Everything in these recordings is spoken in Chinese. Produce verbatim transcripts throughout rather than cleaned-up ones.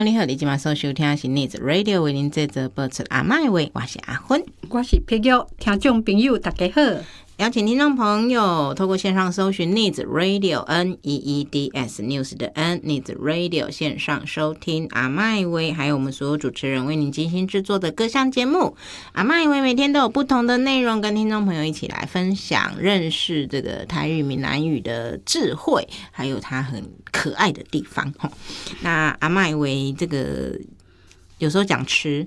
你好，你今晚所收听的是 Needs Radio 为您制作播出阿麦话，我是阿芬， 我是碧玉，听众朋友大家好。 邀请听众朋友透过线上搜寻 Needs Radio N E E D S News 的 N Needs Radio 线上收听阿麦威，还有我们所有主持人为您精心制作的各项节目。阿麦威每天都有不同的内容，跟听众朋友一起来分享，认识这个台语闽南语的智慧，还有它很可爱的地方。那阿麦威这个有时候讲吃，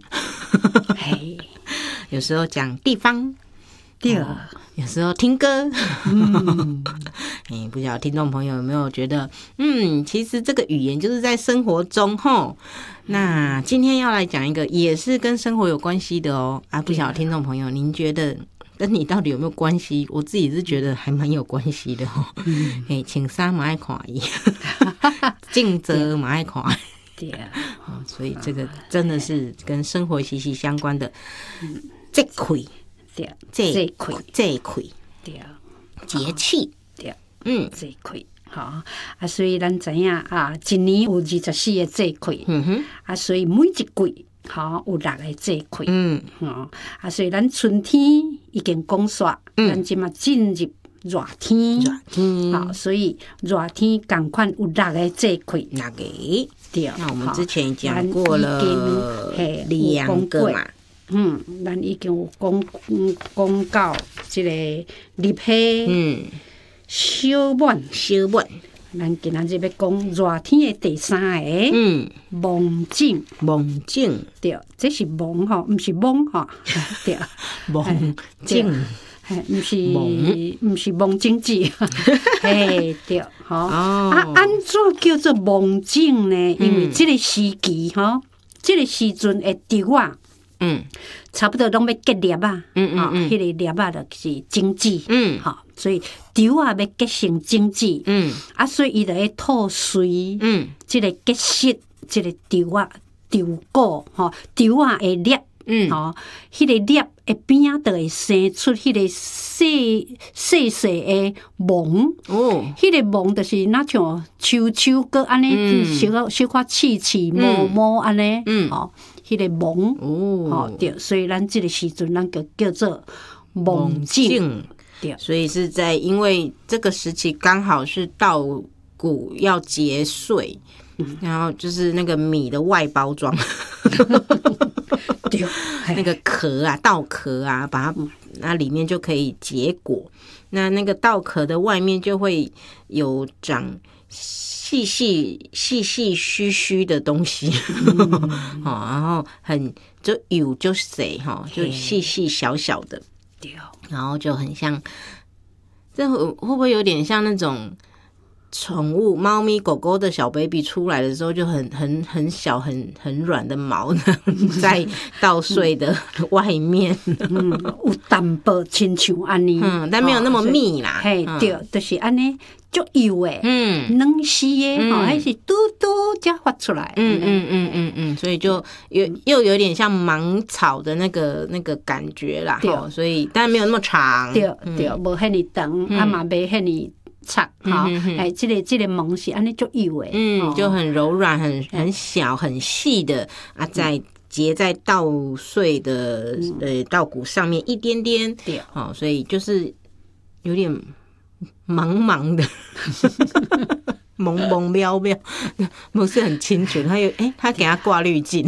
有时候讲地方。 对、 哦，有时候听歌，嗯，欸、不晓得听众朋友有没有觉得，嗯，其实这个语言就是在生活中吼。那今天要来讲一个也是跟生活有关系的哦，啊，不晓得听众朋友，您觉得跟你到底有没有关系？我自己是觉得还蛮有关系的哦。嗯，哎，请衫嘛爱看伊，镜泽嘛爱看。 对啊， 哦，所以这个真的是跟生活息息相关的这块。 对， 这一块，这一块， 对， 节气， 对， 嗯， 这一块，好啊，所以咱知影啊，一年有二十四个这一块，嗯哼，啊，所以每一季好有六个这一块，嗯，哦，啊，所以咱春天已经讲煞，咱即马进入热天，热天，好，所以热天同款有六个这一块， 六个， 对， 那我们之前讲过了，嘿，两个嘛。 嗯，咱已经有讲讲到即个立夏，嗯，小满， 小满， 咱今仔日要讲热天的第三个，嗯，芒种， 芒种， 对，这是芒吼，毋是芒吼，对， 芒种， 嘿，毋是毋是芒种子，嘿，对，吼，啊，安怎叫做芒种呢？因为即个时期吼，即个时阵的稻啊。嗯，差不多拢要结粒啊，嗯嗯嗯，迄、哦那个粒啊就是种子，嗯，好、哦，所以稻啊要结成种子，嗯，啊，所以伊就会吐穗，嗯，即个结实，即个稻啊稻果，吼、哦，稻啊会粒，嗯，吼、哦，迄、那个粒的边就会生出迄个细细细的芒，哦，迄个芒就是那像秋秋个安尼，小小可刺刺毛毛安尼，嗯，吼、哦。迄个芒哦，对，所以咱这个时阵咱就叫做芒种，对， 所以是在因为这个时期刚好是稻谷要结穗，嗯、然后就是那个米的外包装， 对， 那个壳啊，稻壳啊，把它那里面就可以结果，那那个稻壳的外面就会有长。细细细细须须的东西，嗯、然后很就有就谁哈，就细细小小的，然后就很像，这会会不会有点像那种宠物猫咪狗狗的小 baby 出来的时候就很很很小很很软的毛呢，在稻穗的外面， 嗯，有淡薄亲像安尼， 嗯，但没有那么密啦， 嘿、哦，对，就是安尼。足油诶，嗯，软丝诶，吼、嗯，还是嘟嘟才发出来， 嗯嗯嗯嗯嗯，所以就有又有点像芒草的那个那个感觉啦，对，所以但没有那么长， 对对，无遐尼长，啊嘛袂遐尼长，哈，哎，这个这个芒是安尼足油诶， 嗯，就很柔软，很很小很细的啊，在结在稻穗的呃稻谷上面一点点，对，哦，所以就是有点。茫茫的，蒙蒙渺渺，不是很清楚。他有哎、欸，他给他挂滤镜，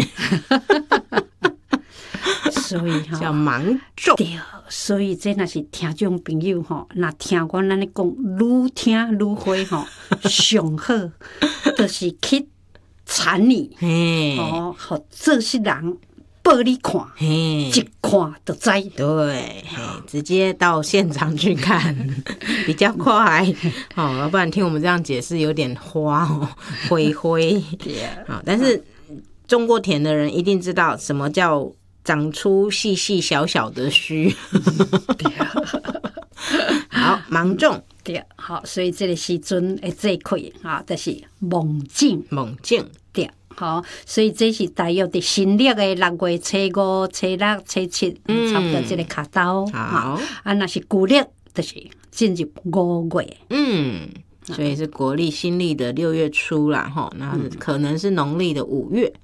所以哈、喔、 叫芒种。 对，所以这那是听众朋友吼，那听我咱咧讲，愈听愈会吼，上好就是去产你哦，好这些人。报你看，一看就知。 对，直接到现场去看比较快。哦，要不然听我们这样解释有点花哦，灰灰。好，但是种过田的人一定知道什么叫长出细细小小的须。好，芒种。 对，好，所以这个时阵的这一块啊，就是芒种， 芒种。 对。好，所以这是大约伫新历的六月初五、初六、初七，嗯、差不多这个卡刀。好，啊，那是旧历，就是进入五月。 嗯，所以是国历新历的六月初啦，哈，那可能是农历的五月。